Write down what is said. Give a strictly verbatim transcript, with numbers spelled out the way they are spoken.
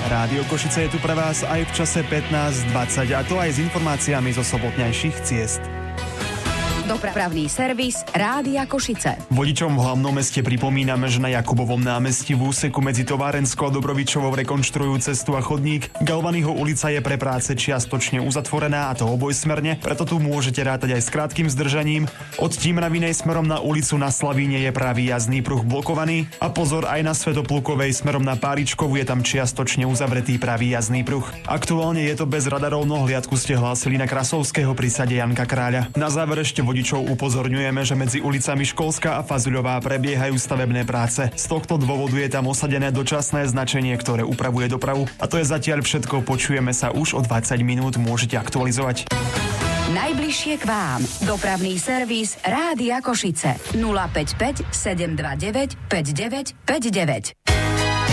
Rádio Košice je tu pre vás aj v čase pätnásť dvadsať, a to aj s informáciami zo sobotnejších ciest. Dopravný servis Rádia Košice. Vodičom v hlavnom meste pripomíname, že na Jakubovom námestí v úseku medzi Továrenskou a Dobrovičovou rekonštruujú cestu a chodník. Galvanyho ulica je pre práce čiastočne uzatvorená, a to obojsmerne, preto tu môžete rátať aj s krátkym zdržaním. Od Tímravinej smerom na ulicu na Slavíne je pravý jazdný pruh blokovaný a pozor, aj na Svätoplukovej smerom na Páričkovu je tam čiastočne uzavretý pravý jazdný pruh. Aktuálne je to bez radarov, no hliadku ste hlásili na Krasovského pri sade Janka Kráľa. Na záver ešte vodičov upozorňujeme, že medzi ulicami Školská a Fazuľová prebiehajú stavebné práce. Z tohto dôvodu je tam osadené dočasné značenie, ktoré upravuje dopravu. A to je zatiaľ všetko. Počujeme sa už o dvadsať minút, môžete aktualizovať. Najbližšie k vám. Dopravný servis Rádia Košice. nula päť päť sedem dva deväť päť deväť päť deväť.